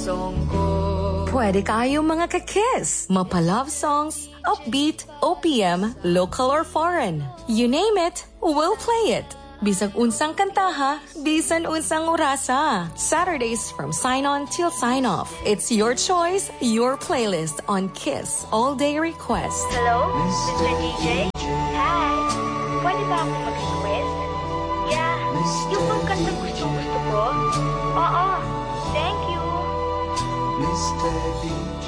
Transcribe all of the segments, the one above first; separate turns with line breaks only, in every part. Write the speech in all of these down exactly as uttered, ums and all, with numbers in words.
song ko.
Pwede kayo mga ka-kiss. Mapa-love songs, upbeat, O P M, local or foreign. You name it, we'll play it. Bisag unsang kantaha, bisan unsang orasa. Saturdays from sign-on till sign-off. It's your choice, your playlist on Kiss All Day Request.
Hello, Mister D J? Hi. Pwede ba akong mag-request? Yeah, yung bang kanta gusto-gusto ko? Oo, thank you.
Mister D J.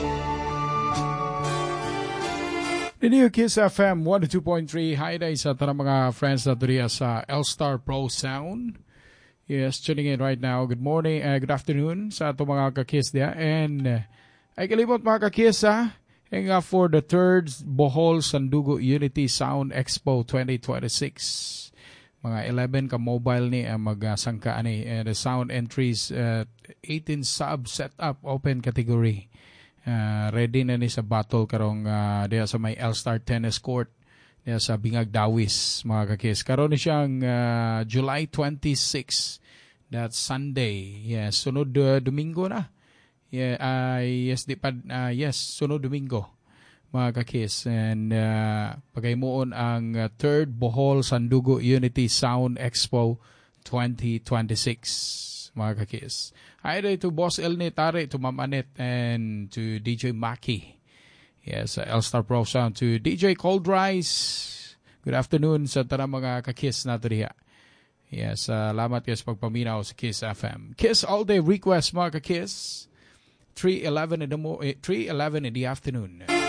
Ninyo Kiss F M one oh two point three. Hi day sa tanang mga friends na duriya sa L-Star Pro Sound. Yes, tuning in right now. Good morning, uh, good afternoon sa ato mga ka-kiss dia. And uh, ay kalimot mga ka-kiss ha. And uh, for the third Bohol Sandugo Unity Sound Expo twenty twenty-six. Mga eleven ka mobile ni uh, mag-sangka ani. And the sound entries uh, eighteen sub setup open category. Uh, ready na ni sa battle karong uh, diya sa may L-Star Tennis Court diya sa Bingag Dawis mga kakis. Karon ni siyang uh, July twenty-sixth, that's Sunday. Yes, sunod uh, Domingo na. Yeah, uh, yes di pa uh, yes, sunod Domingo mga kakis. And uh, pagaymuon ang uh, third Bohol Sandugo Unity Sound Expo twenty twenty-six mga kakis. Hi there to Boss Elni Tare, to Ma'am Annette, and to D J Maki. Yes, uh, L-Star Pro Sound, to D J Cold Rice. Good afternoon sa tanang mga ka-kiss natin diha. Yes, salamat uh, yes pagpaminaw sa Kiss F M. Kiss All Day Request mga ka-kiss. three eleven in the mo- three eleven in the afternoon.